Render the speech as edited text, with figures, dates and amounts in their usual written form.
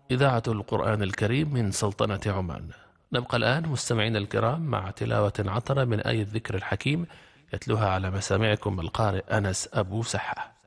إذاعة القرآن الكريم من سلطنة عمان. نبقى الآن مستمعينا الكرام مع تلاوة عطرة من آية الذكر الحكيم، يتلوها على مسامعكم القارئ أنس أبو سحة.